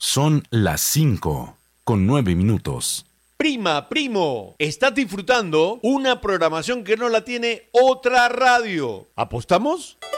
Son las 5:09. Prima, primo, estás disfrutando una programación que no la tiene otra radio. ¿Apostamos?